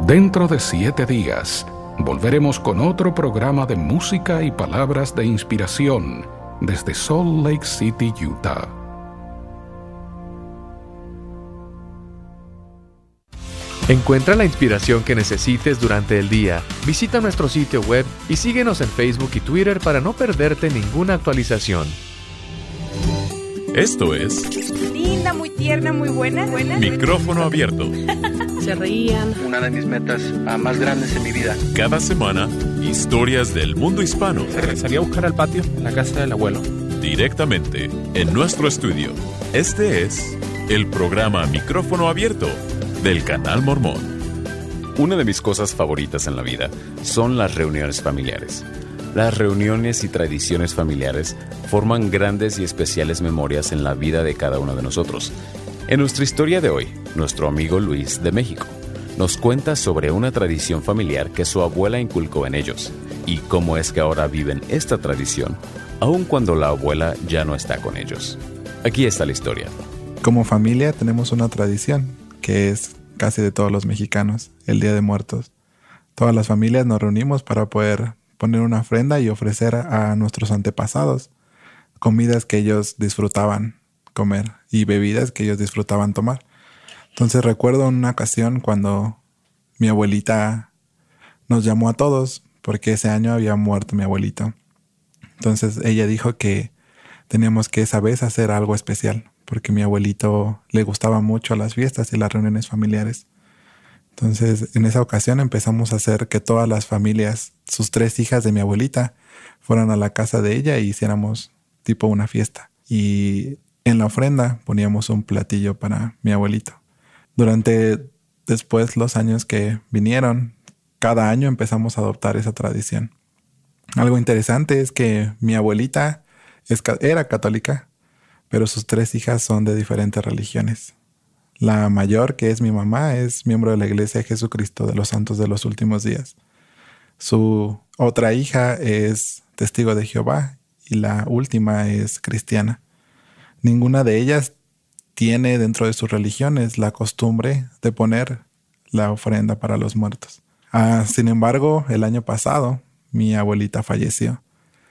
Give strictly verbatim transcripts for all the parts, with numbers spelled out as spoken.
Dentro de siete días, volveremos con otro programa de música y palabras de inspiración desde Salt Lake City, Utah. Encuentra la inspiración que necesites durante el día. Visita nuestro sitio web y síguenos en Facebook y Twitter para no perderte ninguna actualización. Esto es... Linda, muy tierna, muy buena. buena. Micrófono abierto. Se reían. Una de mis metas uh, más grandes en mi vida. Cada semana, historias del mundo hispano. Salí a buscar al patio, en la casa del abuelo. Directamente, en nuestro estudio. Este es el programa Micrófono Abierto del Canal Mormón. Una de mis cosas favoritas en la vida son las reuniones familiares. Las reuniones y tradiciones familiares forman grandes y especiales memorias en la vida de cada uno de nosotros. En nuestra historia de hoy, nuestro amigo Luis de México nos cuenta sobre una tradición familiar que su abuela inculcó en ellos y cómo es que ahora viven esta tradición, aun cuando la abuela ya no está con ellos. Aquí está la historia. Como familia tenemos una tradición que es casi de todos los mexicanos, el Día de Muertos. Todas las familias nos reunimos para poder poner una ofrenda y ofrecer a nuestros antepasados comidas que ellos disfrutaban comer y bebidas que ellos disfrutaban tomar. Entonces recuerdo una ocasión cuando mi abuelita nos llamó a todos porque ese año había muerto mi abuelito. Entonces ella dijo que teníamos que esa vez hacer algo especial porque mi abuelito le gustaba mucho las fiestas y las reuniones familiares. Entonces, en esa ocasión empezamos a hacer que todas las familias, sus tres hijas de mi abuelita, fueran a la casa de ella y hiciéramos tipo una fiesta. Y en la ofrenda poníamos un platillo para mi abuelito. Durante después los años que vinieron, cada año empezamos a adoptar esa tradición. Algo interesante es que mi abuelita es, era católica, pero sus tres hijas son de diferentes religiones. La mayor, que es mi mamá, es miembro de la Iglesia de Jesucristo de los Santos de los Últimos Días. Su otra hija es testigo de Jehová y la última es cristiana. Ninguna de ellas tiene dentro de sus religiones la costumbre de poner la ofrenda para los muertos. Ah, sin embargo, el año pasado mi abuelita falleció.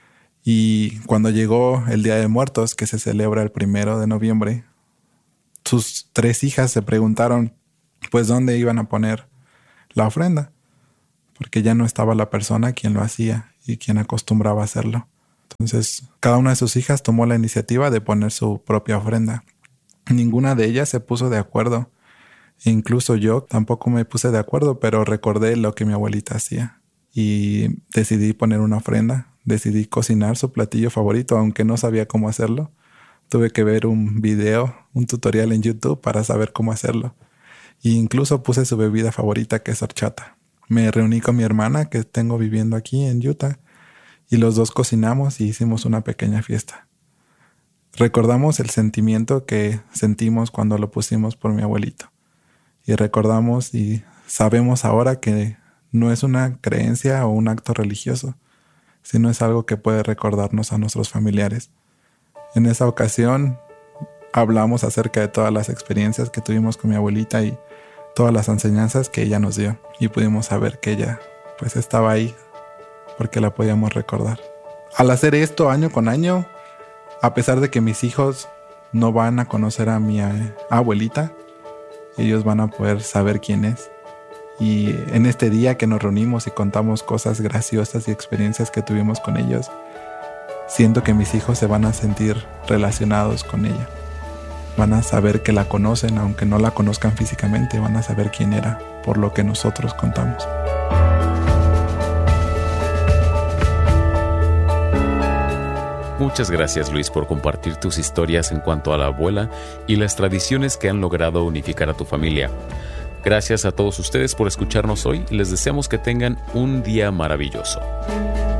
Y cuando llegó el Día de Muertos, que se celebra el primero de noviembre, sus tres hijas se preguntaron pues dónde iban a poner la ofrenda, porque ya no estaba la persona quien lo hacía y quien acostumbraba a hacerlo. Entonces, cada una de sus hijas tomó la iniciativa de poner su propia ofrenda. Ninguna de ellas se puso de acuerdo. E incluso yo tampoco me puse de acuerdo, pero recordé lo que mi abuelita hacía y decidí poner una ofrenda. Decidí cocinar su platillo favorito, aunque no sabía cómo hacerlo. Tuve que ver un video, un tutorial en YouTube para saber cómo hacerlo. E incluso puse su bebida favorita, que es horchata. Me reuní con mi hermana, que tengo viviendo aquí en Utah, y los dos cocinamos y hicimos una pequeña fiesta. Recordamos el sentimiento que sentimos cuando lo pusimos por mi abuelito. Y recordamos y sabemos ahora que no es una creencia o un acto religioso, sino es algo que puede recordarnos a nuestros familiares. En esa ocasión hablamos acerca de todas las experiencias que tuvimos con mi abuelita y todas las enseñanzas que ella nos dio. Y pudimos saber que ella pues estaba ahí porque la podíamos recordar. Al hacer esto año con año, a pesar de que mis hijos no van a conocer a mi abuelita, ellos van a poder saber quién es. Y en este día que nos reunimos y contamos cosas graciosas y experiencias que tuvimos con ellos, siento que mis hijos se van a sentir relacionados con ella. Van a saber que la conocen, aunque no la conozcan físicamente, van a saber quién era por lo que nosotros contamos. Muchas gracias, Luis, por compartir tus historias en cuanto a la abuela y las tradiciones que han logrado unificar a tu familia. Gracias a todos ustedes por escucharnos hoy y les deseamos que tengan un día maravilloso.